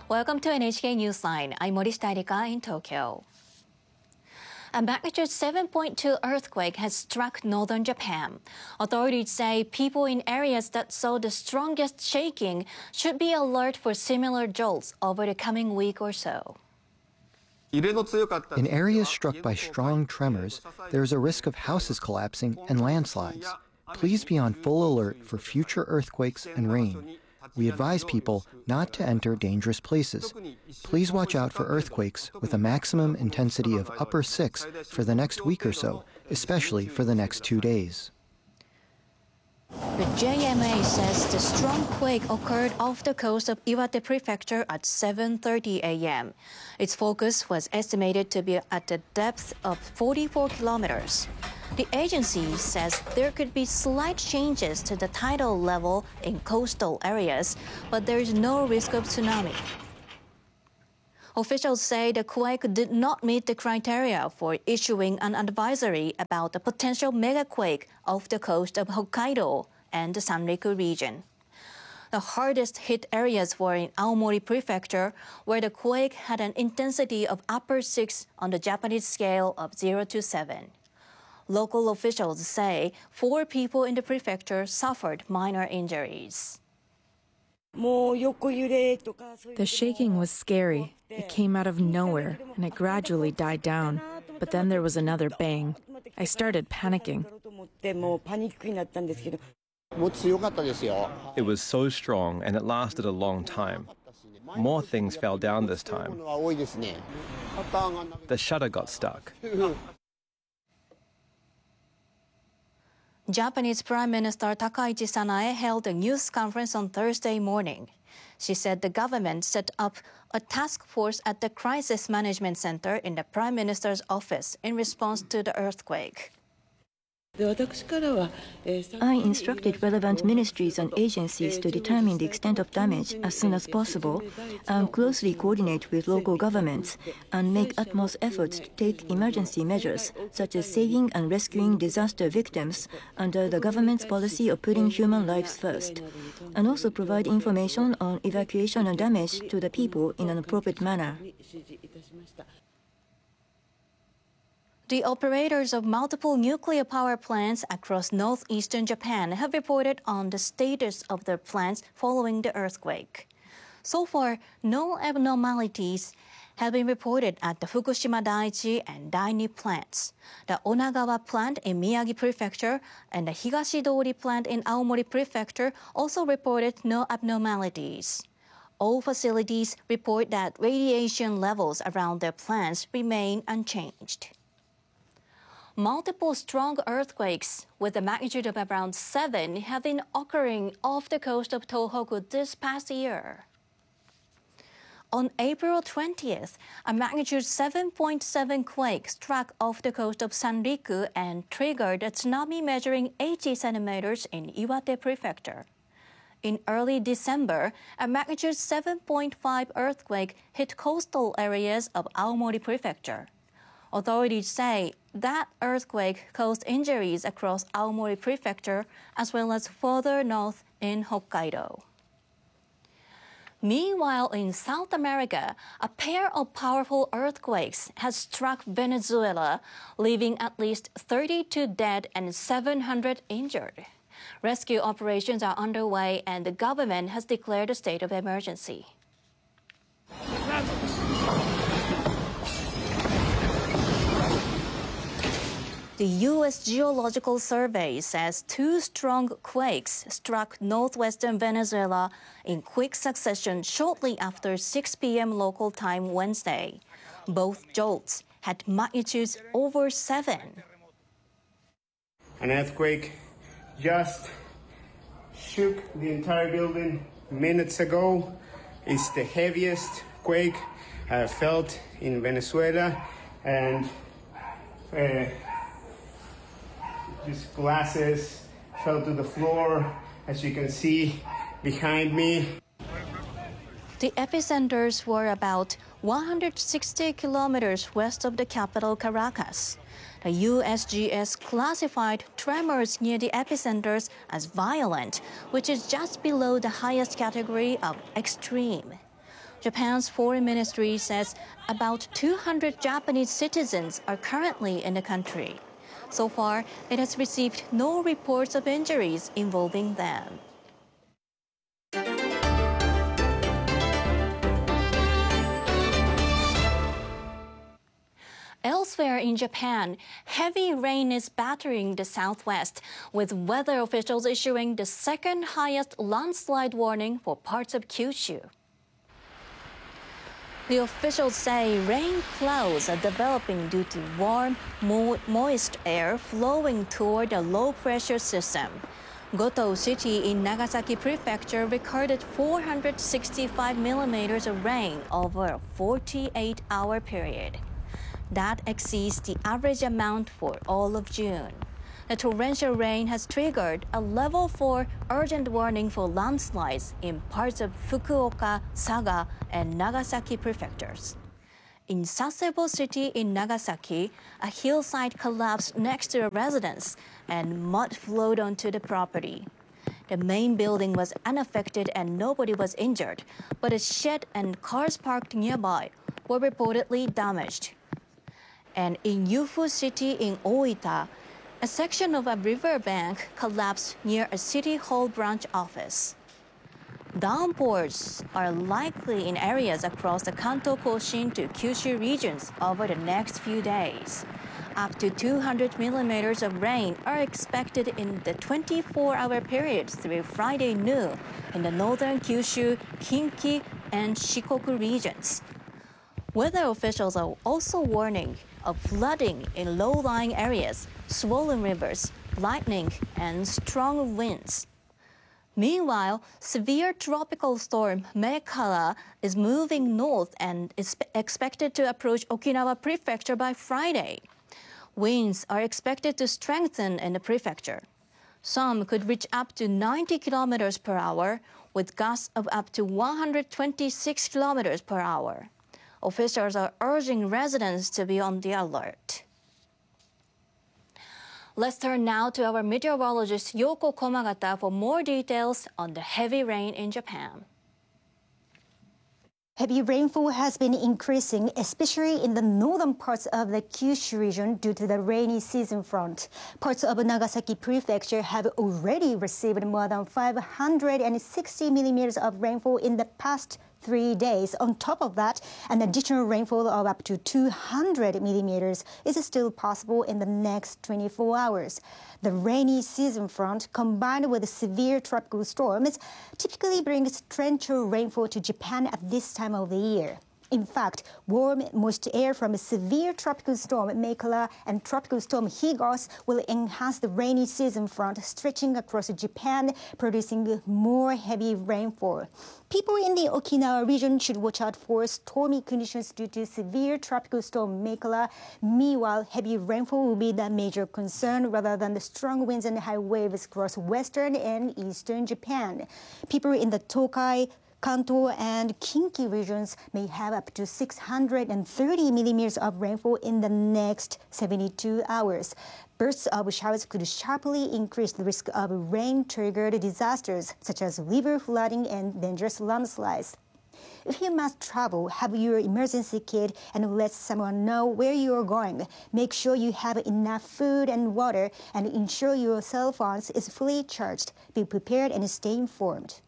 Welcome to NHK Newsline. I'm Morishita Erika in Tokyo. A magnitude 7.2 earthquake has struck northern Japan. Authorities say people in areas that saw the strongest shaking should be alert for similar jolts over the coming week or so. In areas struck by strong tremors, there is a risk of houses collapsing and landslides. Please be on full alert for future earthquakes and rain. We advise people not to enter dangerous places. Please watch out for earthquakes with a maximum intensity of upper 6 for the next week or so, especially for the next 2 days. The JMA says the strong quake occurred off the coast of Iwate Prefecture at 7:30 a.m. Its focus was estimated to be at a depth of 44 kilometers. The agency says there could be slight changes to the tidal level in coastal areas, but there is no risk of tsunami. Officials say the quake did not meet the criteria for issuing an advisory about a potential megaquake off the coast of Hokkaido and the Sanriku region. The hardest hit areas were in Aomori Prefecture, where the quake had an intensity of upper 6 on the Japanese scale of 0 to 7. Local officials say 4 people in the prefecture suffered minor injuries. The shaking was scary. It came out of nowhere, and it gradually died down. But then there was another bang. I started panicking. It was so strong, and it lasted a long time. More things fell down this time. The shutter got stuck. Japanese Prime Minister Takaichi Sanae held a news conference on Thursday morning. She said the government set up a task force at the Crisis Management Center in the Prime Minister's office in response to the earthquake. I instructed relevant ministries and agencies to determine the extent of damage as soon as possible and closely coordinate with local governments and make utmost efforts to take emergency measures such as saving and rescuing disaster victims under the government's policy of putting human lives first, and also provide information on evacuation and damage to the people in an appropriate manner. The operators of multiple nuclear power plants across northeastern Japan have reported on the status of their plants following the earthquake. So far, no abnormalities have been reported at the Fukushima Daiichi and Daini plants. The Onagawa plant in Miyagi Prefecture and the Higashidori plant in Aomori Prefecture also reported no abnormalities. All facilities report that radiation levels around their plants remain unchanged. Multiple strong earthquakes with a magnitude of around 7 have been occurring off the coast of Tohoku this past year. On April 20th, a magnitude 7.7 quake struck off the coast of Sanriku and triggered a tsunami measuring 80 centimeters in Iwate Prefecture. In early December, a magnitude 7.5 earthquake hit coastal areas of Aomori Prefecture. Authorities say that earthquake caused injuries across Aomori Prefecture as well as further north in Hokkaido. Meanwhile, in South America, a pair of powerful earthquakes has struck Venezuela, leaving at least 32 dead and 700 injured. Rescue operations are underway and the government has declared a state of emergency. The U.S. Geological Survey says 2 strong quakes struck northwestern Venezuela in quick succession shortly after 6 p.m. local time Wednesday. Both jolts had magnitudes over 7. An earthquake just shook the entire building minutes ago. It's the heaviest quake I have felt in Venezuela, and these glasses fell to the floor, as you can see behind me. The epicenters were about 160 kilometers west of the capital, Caracas. The USGS classified tremors near the epicenters as violent, which is just below the highest category of extreme. Japan's foreign ministry says about 200 Japanese citizens are currently in the country. So far, it has received no reports of injuries involving them. Elsewhere in Japan, heavy rain is battering the southwest, with weather officials issuing the second highest landslide warning for parts of Kyushu. The officials say rain clouds are developing due to warm, moist air flowing toward a low-pressure system. Goto City in Nagasaki Prefecture recorded 465 millimeters of rain over a 48-hour period. That exceeds the average amount for all of June. The torrential rain has triggered a level 4 urgent warning for landslides in parts of Fukuoka, Saga, and Nagasaki prefectures. In Sasebo City in Nagasaki, a hillside collapsed next to a residence and mud flowed onto the property. The main building was unaffected and nobody was injured, but a shed and cars parked nearby were reportedly damaged. And in Yufu City in Oita, a section of a riverbank collapsed near a City Hall branch office. Downpours are likely in areas across the Kanto Koshin to Kyushu regions over the next few days. Up to 200 millimeters of rain are expected in the 24-hour period through Friday noon in the northern Kyushu, Kinki, and Shikoku regions. Weather officials are also warning of flooding in low-lying areas, swollen rivers, lightning, and strong winds. Meanwhile, severe tropical storm Meikara is moving north and is expected to approach Okinawa Prefecture by Friday. Winds are expected to strengthen in the prefecture. Some could reach up to 90 kilometers per hour, with gusts of up to 126 kilometers per hour. Officials are urging residents to be on the alert. Let's turn now to our meteorologist Yoko Komagata for more details on the heavy rain in Japan. Heavy rainfall has been increasing, especially in the northern parts of the Kyushu region due to the rainy season front. Parts of Nagasaki Prefecture have already received more than 560 millimeters of rainfall in the past 3 days. On top of that, an additional rainfall of up to 200 millimeters is still possible in the next 24 hours. The rainy season front, combined with severe tropical storms, typically brings torrential rainfall to Japan at this time of the year. In fact, warm, moist air from a severe tropical storm Meikara and tropical storm Higos will enhance the rainy season front stretching across Japan, producing more heavy rainfall. People in the Okinawa region should watch out for stormy conditions due to severe tropical storm Meikara. Meanwhile, heavy rainfall will be the major concern rather than the strong winds and high waves across western and eastern Japan. People in the Tokai, Kanto and Kinki regions may have up to 630 millimeters of rainfall in the next 72 hours. Bursts of showers could sharply increase the risk of rain-triggered disasters such as river flooding and dangerous landslides. If you must travel, have your emergency kit and let someone know where you are going. Make sure you have enough food and water and ensure your cell phone is fully charged. Be prepared and stay informed.